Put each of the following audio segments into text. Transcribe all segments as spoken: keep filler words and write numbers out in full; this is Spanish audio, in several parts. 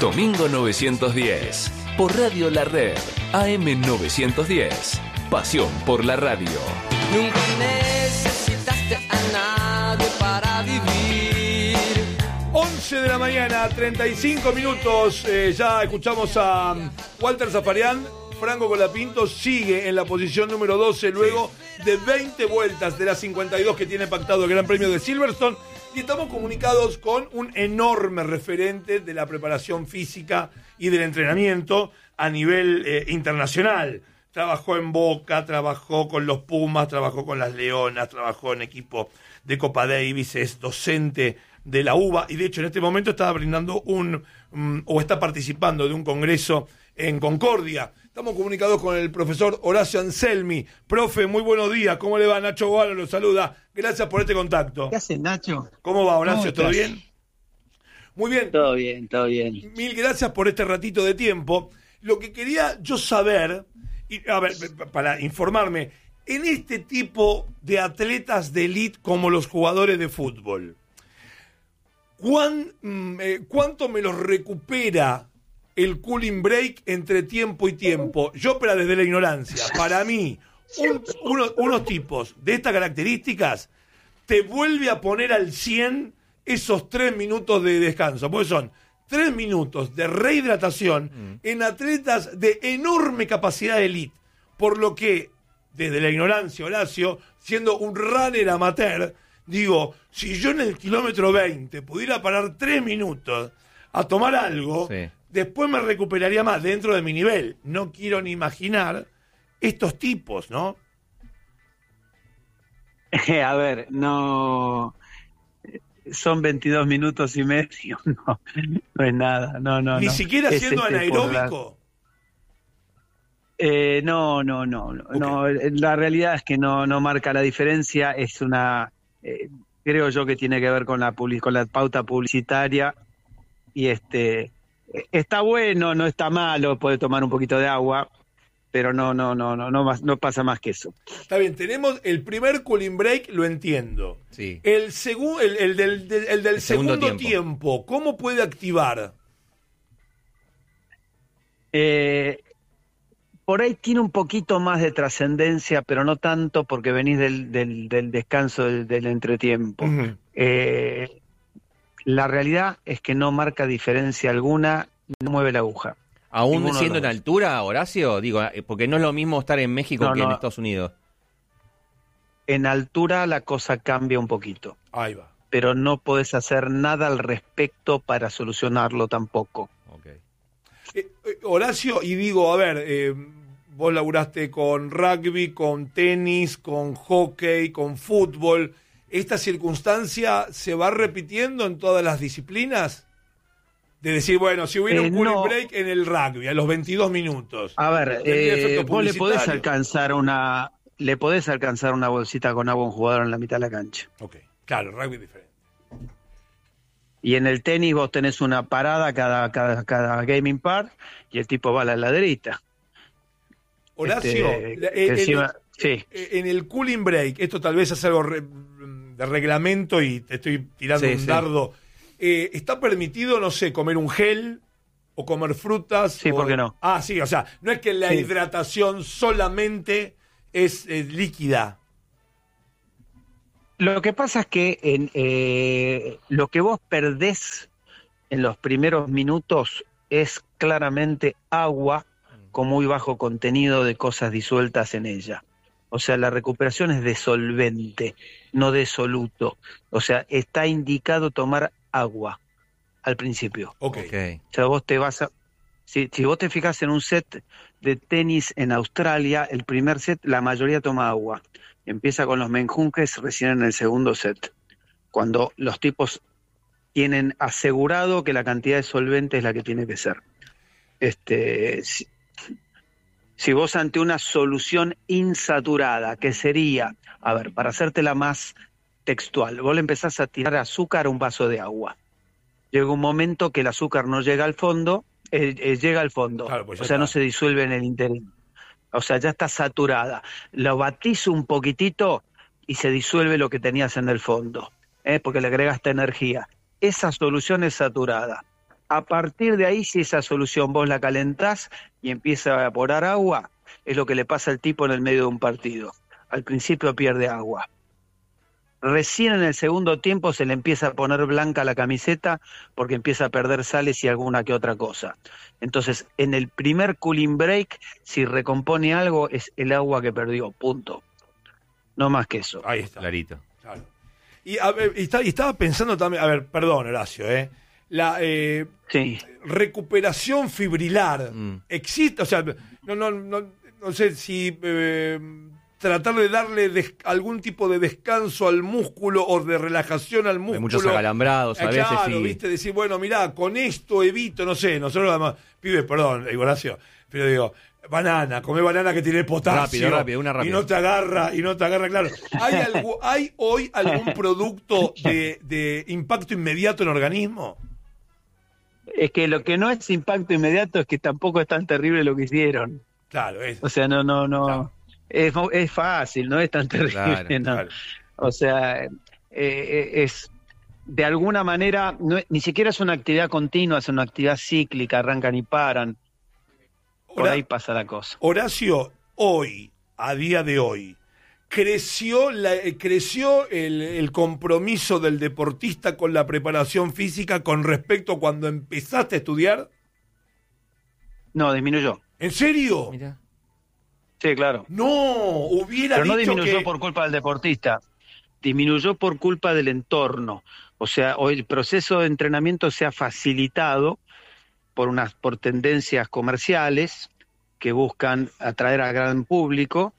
Domingo novecientos diez, por Radio La Red, A M novecientos diez. Pasión por la radio. Nunca necesitaste a nadie para vivir. once de la mañana, treinta y cinco minutos. Eh, ya escuchamos a Walter Zafarian. Franco Colapinto sigue en la posición número doce luego de veinte vueltas de las cincuenta y dos que tiene pactado el Gran Premio de Silverstone. Y estamos comunicados con un enorme referente de la preparación física y del entrenamiento a nivel eh, internacional. Trabajó en Boca, trabajó con los Pumas, trabajó con las Leonas, trabajó en equipo de Copa Davis, es docente de la U B A y de hecho en este momento está brindando un, um, o está participando de un congreso en Concordia. Estamos comunicados con el profesor Horacio Anselmi. Profe, muy buenos días. ¿Cómo le va? Nacho Gualo lo saluda. Gracias por este contacto. ¿Qué haces, Nacho? ¿Cómo va, Horacio? ¿Cómo ¿Todo bien? Muy bien. Todo bien, todo bien. Mil gracias por este ratito de tiempo. Lo que quería yo saber, y, a ver, para informarme, en este tipo de atletas de élite como los jugadores de fútbol, ¿cuán, eh, ¿cuánto me los recupera el cooling break entre tiempo y tiempo? Yo, pero desde la ignorancia, para mí, un, uno, unos tipos de estas características te vuelve a poner al cien esos tres minutos de descanso, porque son tres minutos de rehidratación mm. en atletas de enorme capacidad de elite, por lo que, desde la ignorancia, Horacio, siendo un runner amateur, digo, si yo en el kilómetro veinte pudiera parar tres minutos a tomar algo, sí, después me recuperaría más dentro de mi nivel. No quiero ni imaginar estos tipos, ¿no? A ver, no... Son veintidós minutos y medio, no, no es nada, no, no. Ni no. siquiera es siendo este anaeróbico. Eh, no, no, no, no, okay. no. La realidad es que no, no marca la diferencia. Es una, eh, creo yo que tiene que ver con la public, con la pauta publicitaria y este, está bueno, no está malo, puede tomar un poquito de agua, pero no, no, no, no, no, no pasa más que eso. Está bien, tenemos el primer cooling break, lo entiendo. Sí. El segundo, el, el del, del, el del el segundo, segundo tiempo. tiempo, ¿cómo puede activar? Eh, por ahí tiene un poquito más de trascendencia, pero no tanto porque venís del, del, del descanso del, del entretiempo. Uh-huh. Eh, la realidad es que no marca diferencia alguna, no mueve la aguja. ¿Aún Ninguno siendo en altura, Horacio? Digo, porque no es lo mismo estar en México no, que no. en Estados Unidos. En altura la cosa cambia un poquito. Ahí va. Pero no podés hacer nada al respecto para solucionarlo tampoco. Okay. Eh, eh, Horacio, y digo, a ver, eh, vos laburaste con rugby, con tenis, con hockey, con fútbol. ¿Esta circunstancia se va repitiendo en todas las disciplinas? De decir, bueno, si hubiera eh, un cooling no. break en el rugby a los veintidós minutos. A ver, eh, vos le podés alcanzar una le podés alcanzar una bolsita con agua a un jugador en la mitad de la cancha. Ok, claro, rugby es diferente. Y en el tenis vos tenés una parada cada, cada, cada gaming part y el tipo va a la laderita. Horacio, este, en, encima, en, sí. en el cooling break, esto tal vez es algo re, de reglamento y te estoy tirando sí, un sí. dardo. Eh, ¿Está permitido, no sé, comer un gel o comer frutas? Sí, o... ¿por qué no? Ah, sí, o sea, no es que la sí. hidratación solamente es, es líquida. Lo que pasa es que en, eh, lo que vos perdés en los primeros minutos es claramente agua con muy bajo contenido de cosas disueltas en ella. O sea, la recuperación es de solvente, no de soluto. O sea, está indicado tomar agua al principio. Okay. Okay. O sea, vos te vas a... Si, si vos te fijas en un set de tenis en Australia, el primer set la mayoría toma agua. Empieza con los menjunjes recién en el segundo set. Cuando los tipos tienen asegurado que la cantidad de solvente es la que tiene que ser. Este... Si, Si vos ante una solución insaturada, que sería, a ver, para hacértela más textual, vos le empezás a tirar azúcar a un vaso de agua. Llega un momento que el azúcar no llega al fondo, eh, eh, llega al fondo, claro, pues o sea, está. No se disuelve en el interior. O sea, ya está saturada. Lo batís un poquitito y se disuelve lo que tenías en el fondo, ¿eh? Porque le agregaste energía. Esa solución es saturada. A partir de ahí, si esa solución vos la calentás y empieza a evaporar agua, es lo que le pasa al tipo en el medio de un partido. Al principio pierde agua. Recién en el segundo tiempo se le empieza a poner blanca la camiseta porque empieza a perder sales y alguna que otra cosa. Entonces, en el primer cooling break, si recompone algo, es el agua que perdió, punto. No más que eso. Ahí está. Clarito. Claro. Y, a ver, y, está, y estaba pensando también, a ver, perdón, Horacio, ¿eh? La eh, sí. recuperación fibrilar mm. existe, o sea, no, no, no, no sé si... Eh, tratar de darle des- algún tipo de descanso al músculo o de relajación al músculo. Hay muchos acalambrados a eh, veces. Claro, y... viste, decir, bueno, mirá, con esto evito, no sé, nosotros además, pibe, perdón, Horacio, pero digo, banana, comé banana que tiene potasio. Rápido, rápido, una rápida. Y no te agarra, y no te agarra, claro. ¿Hay, algo, ¿hay hoy algún producto de, de impacto inmediato en el organismo? Es que lo que no es impacto inmediato es que tampoco es tan terrible lo que hicieron. Claro, es. O sea, no, no, no. Claro. Es, es fácil, no es tan terrible. Claro, no. claro. O sea, eh, es de alguna manera, no, ni siquiera es una actividad continua, es una actividad cíclica, arrancan y paran. Por Hora, ahí pasa la cosa. Horacio, hoy, a día de hoy, ¿creció, la, creció el, el compromiso del deportista con la preparación física con respecto a cuando empezaste a estudiar? No, disminuyó. ¿En serio? Mira. Sí, claro. No, hubiera Pero no dicho disminuyó que... por culpa del deportista, disminuyó por culpa del entorno. O sea, hoy el proceso de entrenamiento se ha facilitado por unas por tendencias comerciales que buscan atraer al gran público,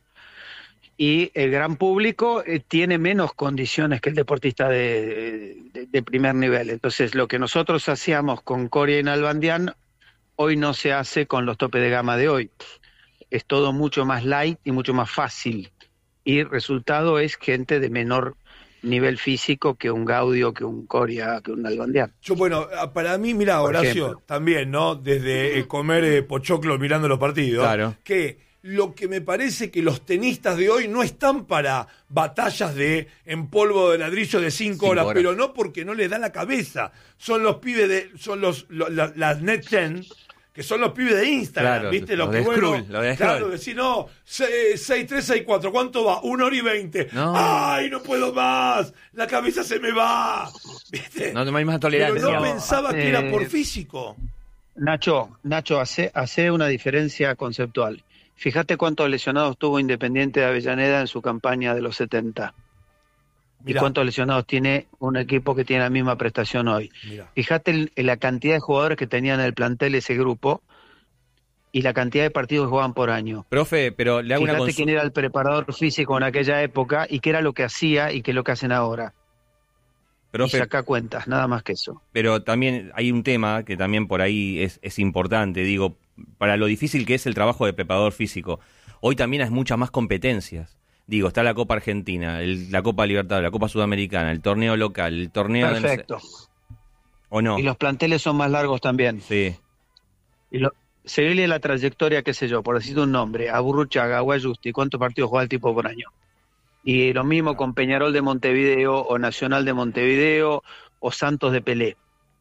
y el gran público eh, tiene menos condiciones que el deportista de, de, de primer nivel. Entonces, lo que nosotros hacíamos con Coria y Nalbandián, hoy no se hace con los topes de gama de hoy. Es todo mucho más light y mucho más fácil. Y el resultado es gente de menor nivel físico que un Gaudio, que un Coria, que un Nalbandián. Yo, bueno, para mí, mira, Horacio, ejemplo. También, ¿no? Desde eh, comer eh, pochoclo mirando los partidos, claro. Que lo que me parece que los tenistas de hoy no están para batallas de en polvo de ladrillo de cinco, cinco horas, horas, pero no porque no les da la cabeza. Son los pibes de, son los, los la, las Net Ten, que son los pibes de Instagram, claro, ¿viste? Lo los que de bueno, Skrull, lo de claro, decir, no, seis tres seis cuatro, ¿cuánto va? Una hora y veinte. No. ¡Ay, no puedo más! La cabeza se me va, ¿viste? No, no hay más tolerancia. Pero no no, pensaba eh, que era por físico. Nacho, Nacho, hace, hace una diferencia conceptual. Fíjate cuántos lesionados tuvo Independiente de Avellaneda en su campaña de los setenta. Mirá. Y cuántos lesionados tiene un equipo que tiene la misma prestación hoy. Mirá. Fíjate el, la cantidad de jugadores que tenían en el plantel ese grupo y la cantidad de partidos que jugaban por año. Profe, pero le hago Fíjate una consulta. Quién era el preparador físico en aquella época y qué era lo que hacía y qué es lo que hacen ahora. Profe, y saca cuentas, nada más que eso. Pero también hay un tema que también por ahí es, es importante, digo, para lo difícil que es el trabajo de preparador físico. Hoy también hay muchas más competencias. Digo, está la Copa Argentina, el, la Copa Libertadores, la Copa Sudamericana, el torneo local, el torneo... Perfecto. De... ¿O no? Y los planteles son más largos también. Sí. Y lo... seguirle la trayectoria, qué sé yo, por decir un nombre, a Burruchaga, a Guayusti, ¿cuántos partidos juega el tipo por año? Y lo mismo con Peñarol de Montevideo, o Nacional de Montevideo, o Santos de Pelé.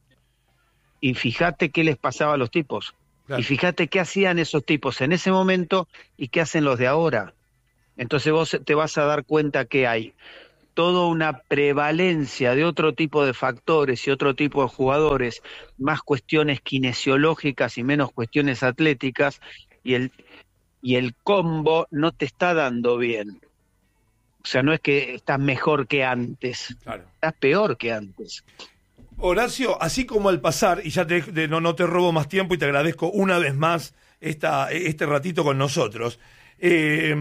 Y fíjate qué les pasaba a los tipos. Claro. Y fíjate qué hacían esos tipos en ese momento y qué hacen los de ahora. Entonces vos te vas a dar cuenta que hay toda una prevalencia de otro tipo de factores y otro tipo de jugadores, más cuestiones kinesiológicas y menos cuestiones atléticas, y el, y el combo no te está dando bien. O sea, no es que estás mejor que antes, claro. Estás peor que antes. Horacio, así como al pasar, y ya te, de, no, no te robo más tiempo y te agradezco una vez más esta, este ratito con nosotros, eh,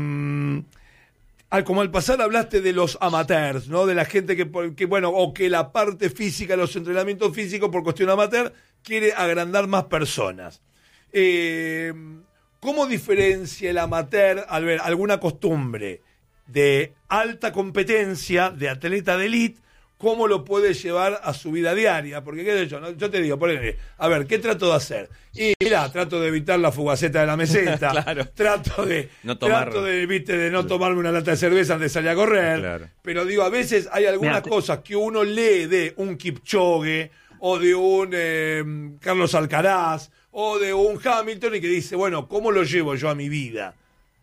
al, como al pasar hablaste de los amateurs, ¿no? De la gente que, que, bueno, o que la parte física, los entrenamientos físicos por cuestión amateur, quiere agrandar más personas. Eh, ¿Cómo diferencia el amateur, al ver alguna costumbre de alta competencia, de atleta de élite, cómo lo puede llevar a su vida diaria? Porque qué sé yo, ¿no? Yo te digo, ponele, a ver, ¿qué trato de hacer? Y mirá, trato de evitar la fugaceta de la meseta, claro. trato de no tomar... trato de, viste, de no tomarme una lata de cerveza antes de salir a correr, claro. Pero digo, a veces hay algunas Mirá, cosas que uno lee de un Kipchoge o de un eh, Carlos Alcaraz, o de un Hamilton, y que dice, bueno, ¿cómo lo llevo yo a mi vida?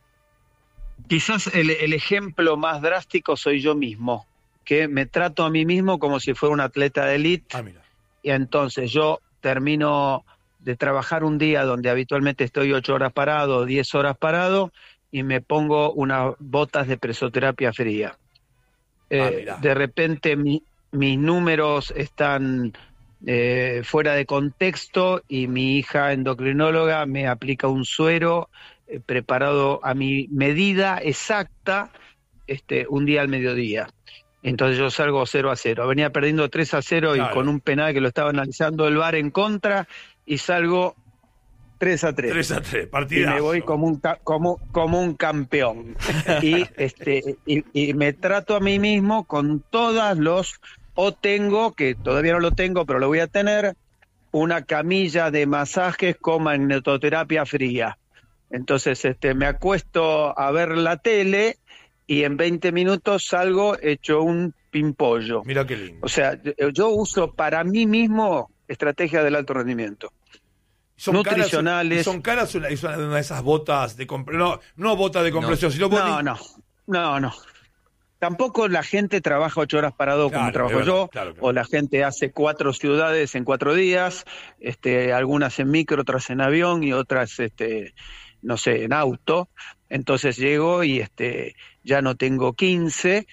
Quizás el, el ejemplo más drástico soy yo mismo, que me trato a mí mismo como si fuera un atleta de élite. Ah, mira. Y entonces yo termino de trabajar un día donde habitualmente estoy ocho horas parado, diez horas parado, y me pongo unas botas de presoterapia fría. Eh, Ah, de repente mi, mis números están eh, fuera de contexto y mi hija endocrinóloga me aplica un suero eh, preparado a mi medida exacta este, un día al mediodía. Entonces yo salgo cero a cero. Venía perdiendo tres a cero Claro. y con un penal que lo estaba analizando el V A R en contra, y salgo tres a tres. tres a tres, Y partidazo. me voy como un, ca- como, como un campeón. y, este, y, y me trato a mí mismo con todas los... O tengo, que todavía no lo tengo, pero lo voy a tener, una camilla de masajes con magnetoterapia fría. Entonces este, me acuesto a ver la tele y en veinte minutos salgo hecho un pimpollo. Mira qué lindo. O sea, yo- yo uso para mí mismo estrategias del alto rendimiento. Son nutricionales. Caras, son caras una, es una de esas botas de compresión. No, no botas de compresión, sino No, body- no, no, no. Tampoco la gente trabaja ocho horas parado como Claro, trabajo es verdad, yo, claro, claro. o la gente hace cuatro ciudades en cuatro días, este, algunas en micro, otras en avión y otras, este, no sé, en auto. Entonces llego y este, ya no tengo quince.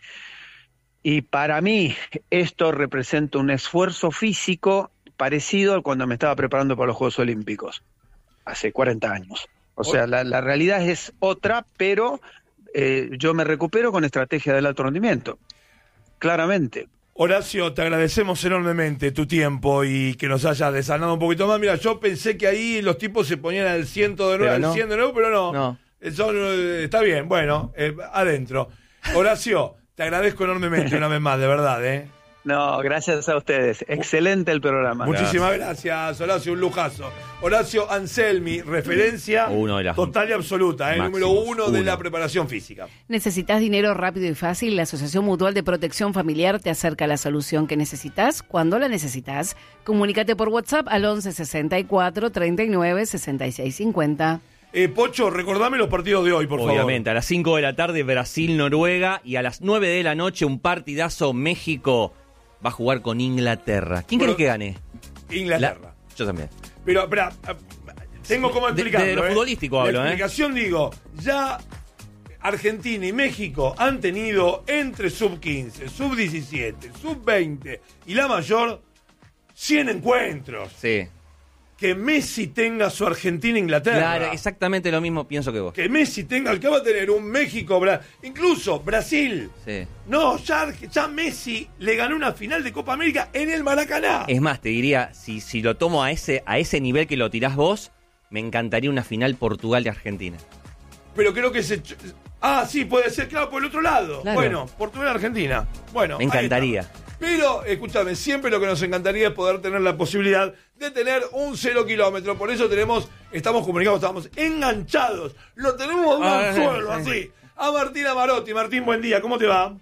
Y para mí esto representa un esfuerzo físico parecido a cuando me estaba preparando para los Juegos Olímpicos, hace cuarenta años. O sea, la, la realidad es otra, pero eh, yo me recupero con estrategia del alto rendimiento, claramente. Horacio, te agradecemos enormemente tu tiempo y que nos hayas desanado un poquito más. Mira, yo pensé que ahí los tipos se ponían al ciento de nuevo, Pero al no. cien de nuevo, pero no. No. Eso, eh, está bien, bueno, eh, adentro. Horacio, te agradezco enormemente una vez más, de verdad, ¿eh? No, gracias a ustedes. Excelente el programa. Muchísimas gracias, Horacio, un lujazo. Horacio Anselmi, referencia Uno de las total y absoluta, ¿eh? Número máximos, uno de uno. la preparación física. ¿Necesitas dinero rápido y fácil? La Asociación Mutual de Protección Familiar te acerca a la solución que necesitas cuando la necesitas. Comunícate por WhatsApp al once sesenta y cuatro treinta y nueve sesenta y seis cincuenta. Eh, Pocho, recordame los partidos de hoy, por Obviamente, a las cinco de la tarde Brasil-Noruega y a las nueve de la noche un partidazo México va a jugar con Inglaterra. ¿Quién Bueno, crees que gane? favor. Inglaterra. La- Yo también. Pero, espera, eh, tengo cómo De- explicarlo. de lo ¿eh? futbolístico La hablo, ¿eh? explicación, digo, ya Argentina y México han tenido entre sub quince, sub diecisiete, sub veinte y la mayor cien encuentros. Sí. Que Messi tenga su Argentina-Inglaterra. Claro, exactamente lo mismo pienso que vos. Que Messi tenga, que va a tener un México, Bra- incluso Brasil. Sí. No, ya, ya Messi le ganó una final de Copa América en el Maracaná. Es más, te diría, si, si lo tomo a ese, a ese nivel que lo tirás vos, me encantaría una final Portugal de Argentina. Pero creo que se... Ah, sí, puede ser, claro, por el otro lado. Claro. Bueno, Portugal-Argentina. Bueno, Me ahí encantaría. está. Pero, escúchame, siempre lo que nos encantaría es poder tener la posibilidad de tener un cero kilómetro. Por eso tenemos, estamos comunicados, estamos enganchados. Lo tenemos de Ah, anzuelo, sí. así. A Martín Amarotti. Martín, buen día, ¿cómo te va?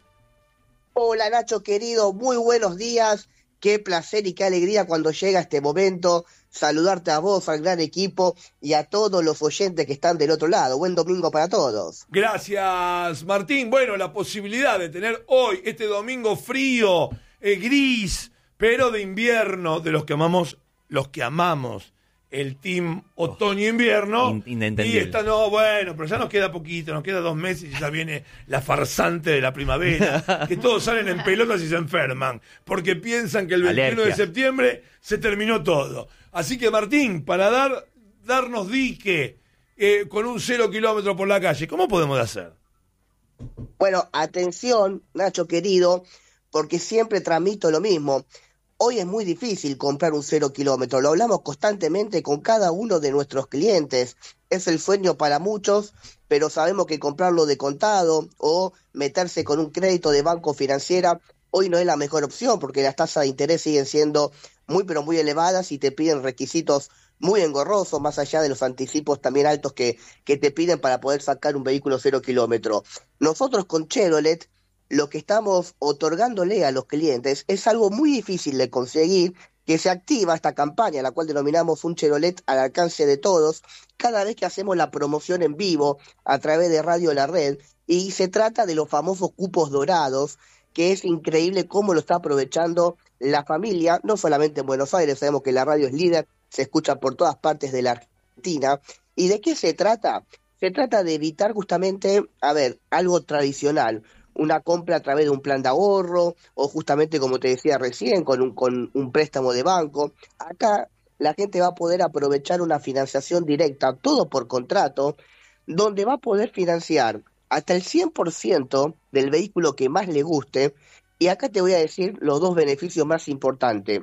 Hola Nacho querido, muy buenos días, qué placer y qué alegría cuando llega este momento, saludarte a vos, al gran equipo y a todos los oyentes que están del otro lado. Buen domingo para todos. Gracias, Martín. Bueno, la posibilidad de tener hoy, este domingo frío, eh, gris, pero de invierno, de los que amamos, los que amamos el team otoño-invierno. In- inentendible. Y está, no, bueno, pero ya nos queda poquito, nos queda dos meses y ya viene la farsante de la primavera, que todos salen en pelotas y se enferman, porque piensan que el veintiuno de Alergias. septiembre se terminó todo. Así que, Martín, para dar darnos dique eh, con un cero kilómetro por la calle, ¿cómo podemos hacer? Bueno, atención Nacho querido, porque siempre transmito lo mismo. Hoy es muy difícil comprar un cero kilómetro, lo hablamos constantemente con cada uno de nuestros clientes. Es el sueño para muchos, pero sabemos que comprarlo de contado o meterse con un crédito de banco financiera hoy no es la mejor opción porque las tasas de interés siguen siendo muy pero muy elevadas y te piden requisitos muy engorrosos, más allá de los anticipos también altos que, que te piden para poder sacar un vehículo cero kilómetro. Nosotros con Chevrolet lo que estamos otorgándole a los clientes es algo muy difícil de conseguir que se activa esta campaña, la cual denominamos un Cherolet al alcance de todos, cada vez que hacemos la promoción en vivo a través de Radio La Red, y se trata de los famosos cupos dorados, que es increíble cómo lo está aprovechando la familia, no solamente en Buenos Aires, sabemos que la radio es líder, se escucha por todas partes de la Argentina. ¿Y de qué se trata? Se trata de evitar justamente, a ver, algo tradicional, una compra a través de un plan de ahorro, o justamente como te decía recién, con un, con un préstamo de banco. Acá la gente va a poder aprovechar una financiación directa, todo por contrato, donde va a poder financiar hasta el cien por ciento del vehículo que más le guste. Y acá te voy a decir los dos beneficios más importantes.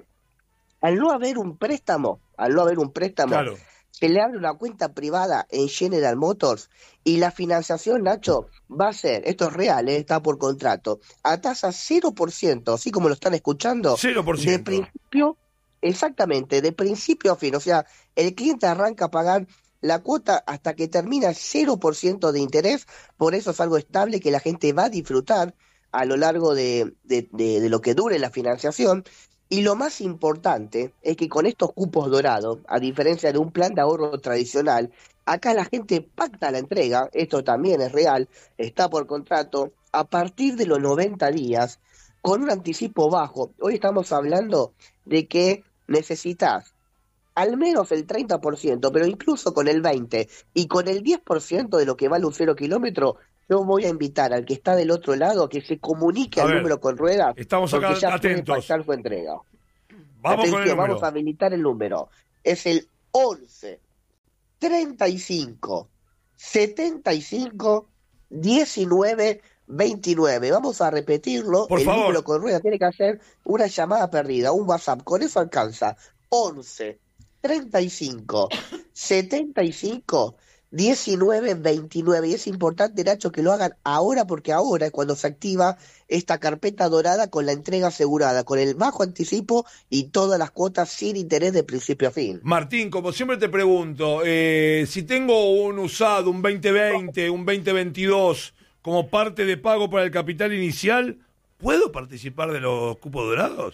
Al no haber un préstamo, al no haber un préstamo, Claro. se le abre una cuenta privada en General Motors y la financiación, Nacho, va a ser, esto es real, ¿eh? Está por contrato, a tasa cero por ciento, así como lo están escuchando, cero por de ciento. principio, exactamente, de principio a fin. O sea, el cliente arranca a pagar la cuota hasta que termina cero por ciento de interés, por eso es algo estable que la gente va a disfrutar a lo largo de, de, de, de lo que dure la financiación. Y lo más importante es que con estos cupos dorados, a diferencia de un plan de ahorro tradicional, acá la gente pacta la entrega, esto también es real, está por contrato, a partir de los noventa días, con un anticipo bajo. Hoy estamos hablando de que necesitas al menos el treinta por ciento, pero incluso con el veinte por ciento y con el diez por ciento de lo que vale un cero kilómetro, yo voy a invitar al que está del otro lado que se comunique A al ver, número con ruedas, estamos porque acá ya puede atentos. pactar su entrega. Vamos Atención, con el número. vamos a habilitar el número. Es el once, treinta y cinco, setenta y cinco, diecinueve, veintinueve. Vamos a repetirlo. Por el favor. número con rueda tiene que hacer una llamada perdida, un WhatsApp. Con eso alcanza. once, treinta y cinco, setenta y cinco, diecinueve, veintinueve. Y es importante, Nacho, que lo hagan ahora, porque ahora es cuando se activa esta carpeta dorada con la entrega asegurada, con el bajo anticipo y todas las cuotas sin interés de principio a fin. Martín, como siempre te pregunto, eh, si tengo un usado, un veinte veinte, un veinte veintidós, como parte de pago para el capital inicial, ¿puedo participar de los cupos dorados?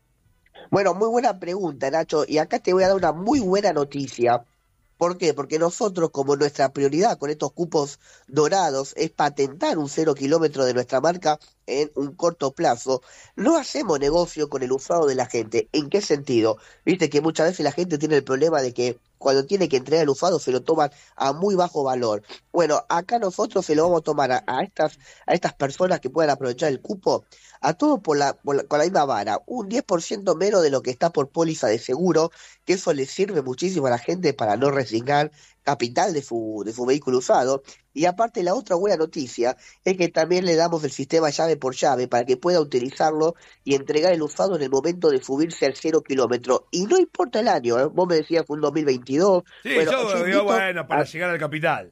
Bueno, muy buena pregunta, Nacho, y acá te voy a dar una muy buena noticia. ¿Por qué? Porque nosotros, como nuestra prioridad con estos cupos dorados es patentar un cero kilómetro de nuestra marca en un corto plazo, no hacemos negocio con el usado de la gente. ¿En qué sentido? Viste que muchas veces la gente tiene el problema de que cuando tiene que entregar el usado se lo toman a muy bajo valor. Bueno, acá nosotros se lo vamos a tomar a, a estas a estas personas que puedan aprovechar el cupo, a todos por la, por la, con la misma vara, un diez por ciento menos de lo que está por póliza de seguro, que eso le sirve muchísimo a la gente para no resignar capital de su, de su vehículo usado. Y aparte, la otra buena noticia es que también le damos el sistema llave por llave para que pueda utilizarlo y entregar el usado en el momento de subirse al cero kilómetro. Y no importa el año, ¿eh? Vos me decías fue un dos mil veintidós. Sí, bueno, yo yo digo, invito bueno, para a- llegar al capital.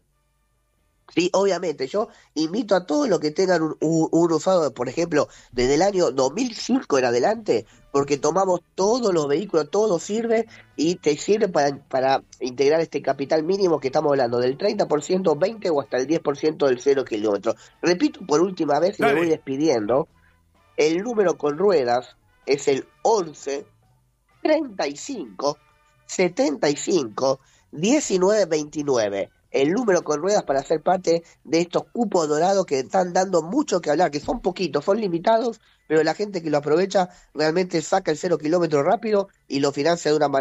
Sí, obviamente, yo invito a todos los que tengan un, un- un usado, por ejemplo, desde el año dos mil cinco en adelante, porque tomamos todos los vehículos, todo sirve y te sirve para, para integrar este capital mínimo que estamos hablando, del treinta por ciento, veinte o hasta el diez por ciento del cero kilómetro. Repito por última vez y Dale. me voy despidiendo, el número con ruedas es el once, treinta y cinco, setenta y cinco, diecinueve, veintinueve. El número con ruedas para ser parte de estos cupos dorados que están dando mucho que hablar, que son poquitos, son limitados, pero la gente que lo aprovecha realmente saca el cero kilómetro rápido y lo financia de una manera